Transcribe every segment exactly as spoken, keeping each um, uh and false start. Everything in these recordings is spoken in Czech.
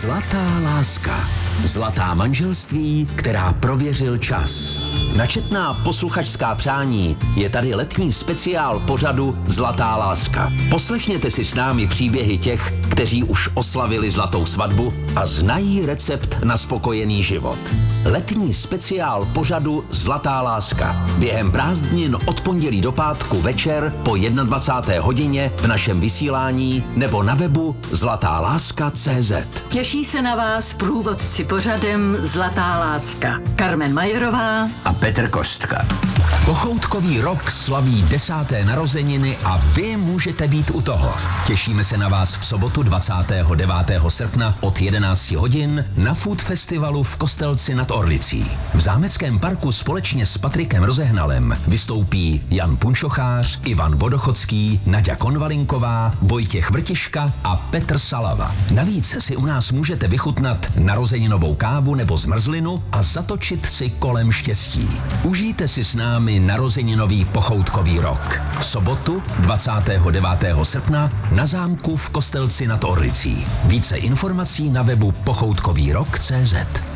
Zlatá láska. Zlatá manželství, která prověřil čas. Na četná posluchačská přání je tady letní speciál pořadu Zlatá láska. Poslechněte si s námi příběhy těch, kteří už oslavili zlatou svatbu a znají recept na spokojený život. Letní speciál pořadu Zlatá láska. Během prázdnin od pondělí do pátku večer po dvacáté jedné hodině v našem vysílání nebo na webu zlatá láska tečka cé zet. Těší se na vás průvodci pořadem Zlatá láska. Carmen Majerová a Petr Kostka. Pochoutkový rok slaví desáté narozeniny a vy můžete být u toho. Těšíme se na vás v sobotu dvacátého devátého srpna od jedenácti hodin na Food Festivalu v Kostelci nad Orlicí. V Zámeckém parku společně s Patrikem Rozehnalem vystoupí Jan Punčochář, Ivan Vodochodský, Naďa Konvalinková, Vojtěch Vrtiška a Petr Salava. Navíc si u nás můžete vychutnat narozeninovou kávu nebo zmrzlinu a zatočit si kolem štěstí. Užijte si s námi narozeninový pochoutkový rok. V sobotu dvacátého devátého srpna na zámku v Kostelci nad Orlicí. Více informací na webu pochoutkový rok tečka cé zet.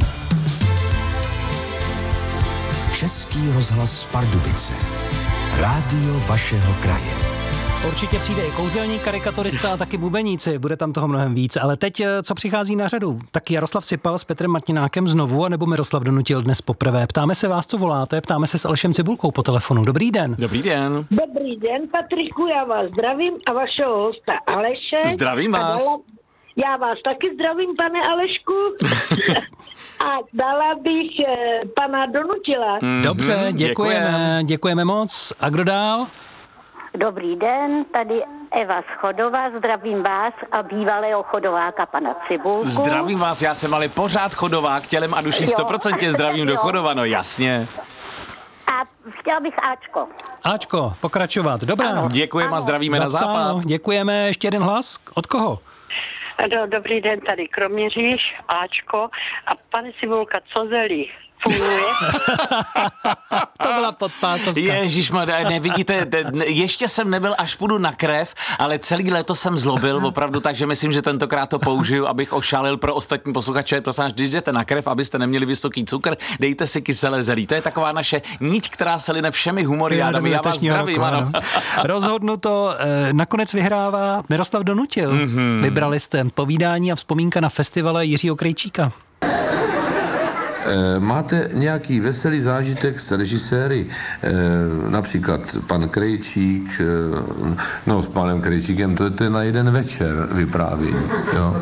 Český rozhlas Pardubice. Rádio vašeho kraje. Určitě přijde i kouzelník, karikaturista a taky bubeníci, bude tam toho mnohem víc. Ale teď, co přichází na řadu? Tak Jaroslav Sypal s Petrem Martinákem znovu, anebo Miroslav Donutil dnes poprvé? Ptáme se vás, co voláte, ptáme se s Alešem Cibulkou po telefonu. Dobrý den. Dobrý den. Dobrý den, Patriku, já vás zdravím a vašeho hosta Aleše. Zdravím vás. Dala, já vás taky zdravím, pane Alešku. A dala bych eh, pana Donutila. Dobře, děkujeme, děkujeme, děkujeme moc. A kdo dál? Dobrý den, tady Eva z Chodova, zdravím vás a bývalého chodováka pana Cibulku. Zdravím vás, já jsem ale pořád chodovák, tělem a duší sto procent zdravím do Chodova, no jasně. A chtěla bych Ačko. Ačko, pokračovat, dobrá. Ano. Děkujeme a zdravíme na Zapsáno. západ. Děkujeme, ještě jeden hlas, od koho? No, dobrý den, tady Kroměříž, Ačko a pane Cibulka, co zelí? Funguje? To byla podpásovka. Ježišmarja, nevidíte, ještě jsem nebyl, až půjdu na krev, ale celý léto jsem zlobil opravdu, takže myslím, že tentokrát to použiju, abych ošálil pro ostatní posluchače. Prosím, když jdete na krev, abyste neměli vysoký cukr, dejte si kyselé zelí. To je taková naše niť, která se line všemi humoriádami. Já vás zdravím, roku, ano. Rozhodnuto, nakonec vyhrává Miroslav Donutil. Mm-hmm. Vybrali jste povídání a vzpomínka na festivale Jiřího Krejčíka. Máte nějaký veselý zážitek s režiséry, například pan Krejčík, no s panem Krejčíkem, to je na jeden večer vypráví, jo?